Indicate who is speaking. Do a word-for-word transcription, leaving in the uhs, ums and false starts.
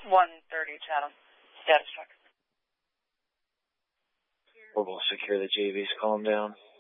Speaker 1: one thirty Chatham. Status check.
Speaker 2: Orbital secure, the J V's calm down.